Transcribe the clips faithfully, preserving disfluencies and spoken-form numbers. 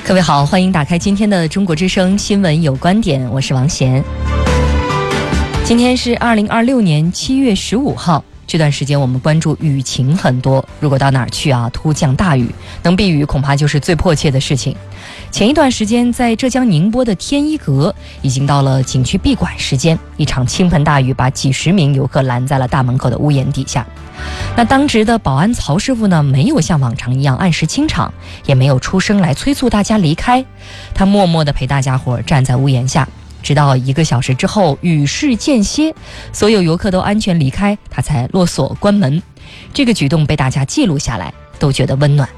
各位好，欢迎打开今天的中国之声新闻有观点，我是王贤。今天是二零二六年七月十五号，这段时间我们关注雨情很多，如果到哪儿去啊，突降大雨，能避雨恐怕就是最迫切的事情。前一段时间，在浙江宁波的天一阁，已经到了景区闭馆时间，一场倾盆大雨把几十名游客拦在了大门口的屋檐底下。那当值的保安曹师傅呢，没有像往常一样按时清场，也没有出声来催促大家离开，他默默地陪大家伙站在屋檐下，直到一个小时之后，雨势间歇，所有游客都安全离开，他才落锁关门。这个举动被大家记录下来，都觉得温暖。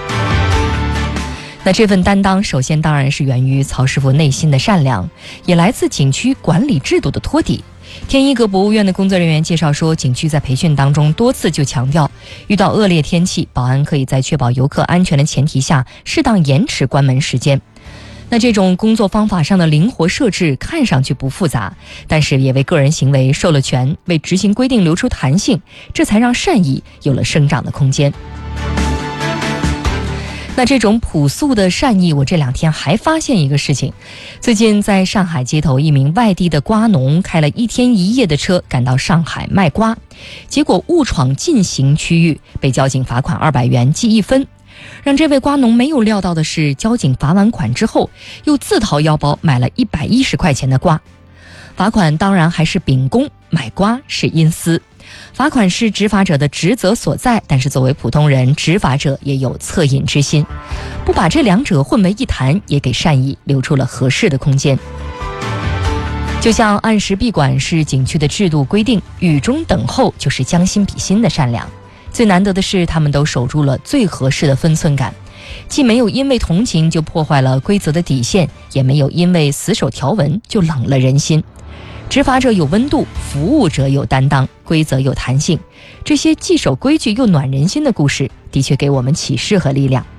那这份担当，首先当然是源于曹师傅内心的善良，也来自景区管理制度的托底。天一阁博物院的工作人员介绍说，景区在培训当中多次就强调，遇到恶劣天气，保安可以在确保游客安全的前提下，适当延迟关门时间。那这种工作方法上的灵活设置看上去不复杂，但是也为个人行为授了权，为执行规定留出弹性，这才让善意有了生长的空间。那这种朴素的善意，我这两天还发现一个事情。最近在上海街头，一名外地的瓜农开了一天一夜的车赶到上海卖瓜，结果误闯禁行区域，被交警罚款二百元记一分。让这位瓜农没有料到的是，交警罚完款之后，又自掏腰包买了一百一十块钱的瓜。罚款当然还是秉公，买瓜是阴私。罚款是执法者的职责所在，但是作为普通人，执法者也有恻隐之心，不把这两者混为一谈，也给善意留出了合适的空间。就像按时闭馆是景区的制度规定，雨中等候就是将心比心的善良。最难得的是，他们都守住了最合适的分寸感，既没有因为同情就破坏了规则的底线，也没有因为死守条文就冷了人心。执法者有温度，服务者有担当，规则有弹性，这些既守规矩又暖人心的故事，的确给我们启示和力量。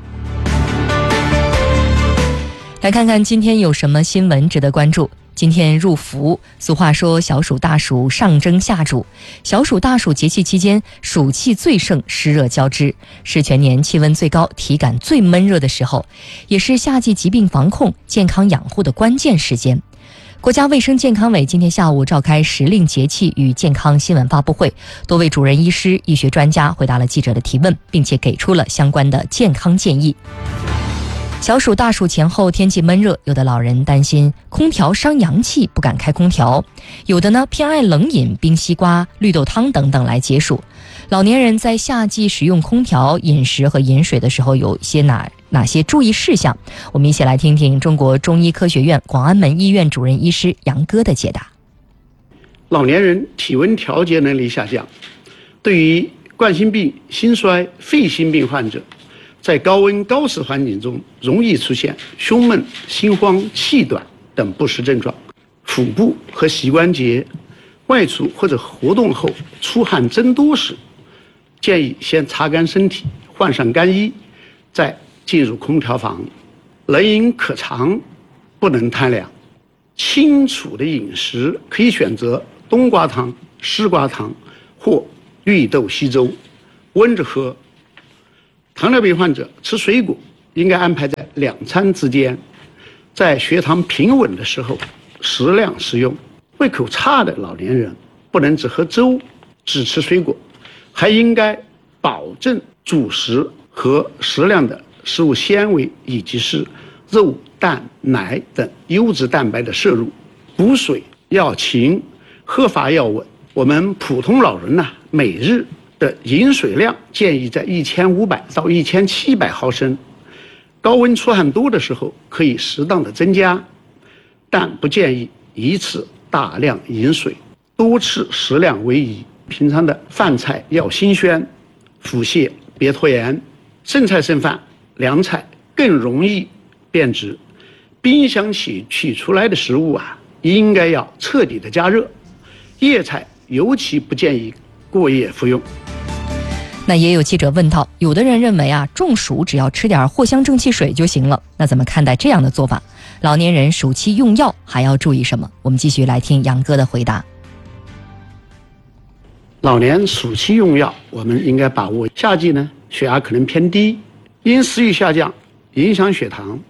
来看看今天有什么新闻值得关注。今天入伏，俗话说小暑大暑上蒸下煮，小暑大暑节气期间，暑气最盛，湿热交织，是全年气温最高、体感最闷热的时候，也是夏季疾病防控、健康养护的关键时间。国家卫生健康委今天下午召开时令节气与健康新闻发布会，多位主任医师、医学专家回答了记者的提问，并且给出了相关的健康建议。小暑大暑前后天气闷热，有的老人担心空调伤阳气，不敢开空调；有的呢偏爱冷饮、冰西瓜、绿豆汤等等来解暑。老年人在夏季使用空调、饮食和饮水的时候，有些哪哪些注意事项？我们一起来听听中国中医科学院广安门医院主任医师杨哥的解答。 老年人体温调节能力下降，对于冠心病、心衰、肺心病患者，在高温高湿环境中容易出现胸闷、心慌、气短等不适症状。腹部和膝关节外出或者活动后出汗增多时，建议先擦干身体，换上干衣，再进入空调房。冷饮可尝，不能贪凉。清楚的饮食可以选择冬瓜汤、丝瓜汤或绿豆稀粥，温着喝。糖尿病患者吃水果应该安排在两餐之间，在血糖平稳的时候适量食用。胃口差的老年人不能只喝粥只吃水果，还应该保证主食和适量的食物纤维，以及是肉、蛋、奶等优质蛋白的摄入。补水要勤，喝法要稳。我们普通老人呢，每日的饮水量建议在一千五百到一千七百毫升，高温出汗多的时候可以适当的增加，但不建议一次大量饮水，多吃适量为宜。平常的饭菜要新鲜，腹泻别拖延，剩菜剩饭、凉菜更容易变质。冰箱取取出来的食物啊，应该要彻底的加热。叶菜尤其不建议过夜服用。 那也有记者问到，有的人认为啊，中暑只要吃点藿香正气水就行了，那怎么看待这样的做法？老年人暑期用药还要注意什么？我们继续来听杨哥的回答。 老年暑期用药，我们应该把握夏季呢，血压可能偏低，因食欲下降影响血糖，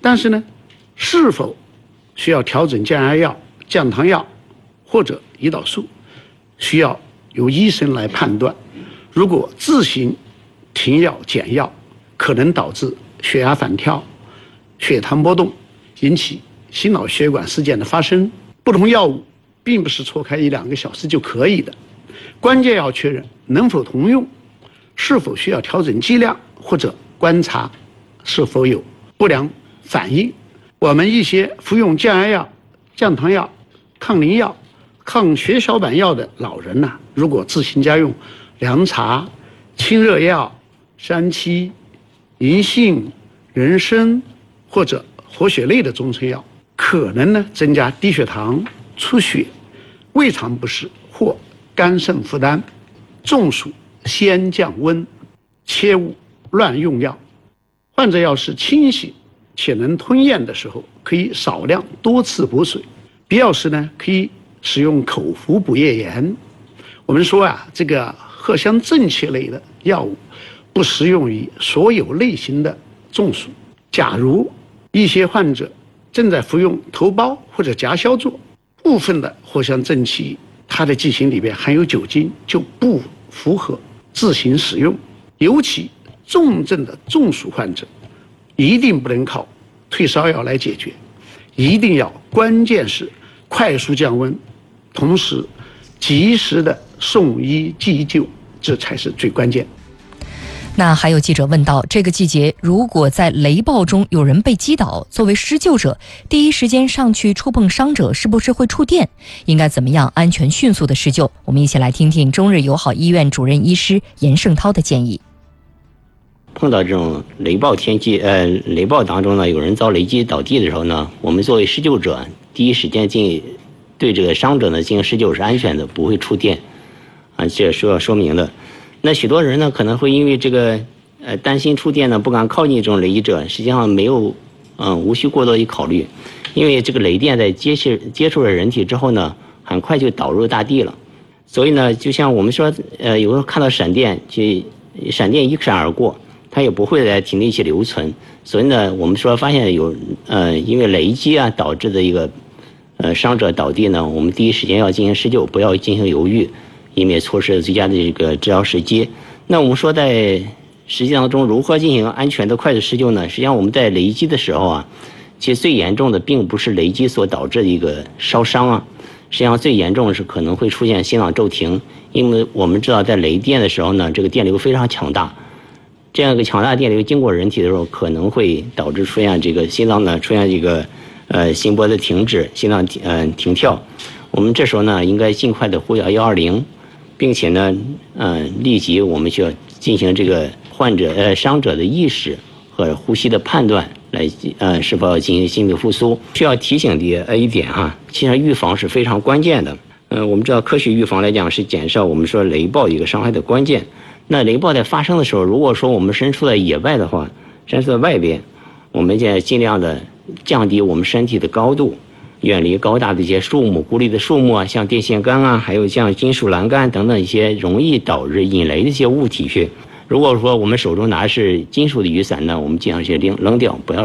但是呢，是否需要调整降压药、降糖药或者胰岛素，需要由医生来判断。如果自行停药减药，可能导致血压反跳、血糖波动，引起心脑血管事件的发生。不同药物并不是错开一两个小时就可以的，关键要确认能否同用，是否需要调整剂量，或者观察是否有不良反应。我们一些服用降压药、降糖药、抗凝药、抗血小板药的老人呢、啊，如果自行家用凉茶、清热药、山七、银杏、人参或者活血类的中成药，可能呢增加低血糖、出血、胃肠不适或肝肾负担。中暑先降温，切勿乱用药。患者要是清醒且能吞咽的时候，可以少量多次补水，必要时呢可以使用口服补液盐。我们说啊，这个藿香正气类的药物不适用于所有类型的中暑。假如一些患者正在服用头孢或者夹硝唑，部分的藿香正气它的剂型里边含有酒精，就不符合自行使用。尤其重症的中暑患者，一定不能靠退烧药来解决，一定要关键是快速降温，同时及时的送医急救，这才是最关键。 那还有记者问到，这个季节如果在雷暴中有人被击倒，作为施救者第一时间上去触碰伤者是不是会触电？应该怎么样安全迅速的施救？我们一起来听听中日友好医院主任医师严胜涛的建议。 碰到这种雷暴天气，呃，雷暴当中呢，有人遭雷击倒地的时候呢，我们作为施救者，第一时间进行对这个伤者呢进行施救是安全的，不会触电，啊，这是要说明的。那许多人呢可能会因为这个呃担心触电呢，不敢靠近这种雷击者，实际上没有，嗯、呃，无需过多的考虑，因为这个雷电在接触接触了人体之后呢，很快就导入大地了。所以呢，就像我们说，呃，有时候看到闪电，就闪电一闪而过，它也不会在体内去留存。所以呢，我们说发现有呃因为雷击啊导致的一个呃伤者倒地呢，我们第一时间要进行施救，不要进行犹豫，以免错失最佳的这个治疗时机。那我们说在实际当中如何进行安全的快速施救呢？实际上我们在雷击的时候啊，其实最严重的并不是雷击所导致的一个烧伤啊，实际上最严重的是可能会出现心脏骤停，因为我们知道在雷电的时候呢，这个电流非常强大，这样一个强大电流经过人体的时候，可能会导致出现这个心脏呢出现这个呃心波的停止，心脏呃停跳。我们这时候呢应该尽快的呼叫一二零，并且呢呃立即我们需要进行这个患者呃伤者的意识和呼吸的判断，来呃是否要进行心肺复苏。需要提醒的呃一点哈，其实预防是非常关键的。呃，我们知道科学预防来讲是减少我们说雷暴一个伤害的关键。那雷暴在发生的时候，如果说我们身处在野外的话，身处在外边，我们就尽量的降低我们身体的高度，远离高大的一些树木、孤立的树木啊，像电线杆啊，还有像金属栏杆等等一些容易导致引雷的一些物体去。如果说我们手中拿的是金属的雨伞呢，我们尽量去扔扔掉，不要